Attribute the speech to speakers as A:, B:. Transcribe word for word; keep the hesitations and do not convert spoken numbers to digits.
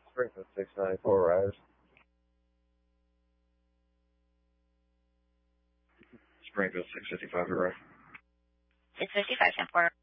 A: Springfield six ninety-four riders.
B: Springfield six fifty-five, right.
C: six fifty-five, ten four.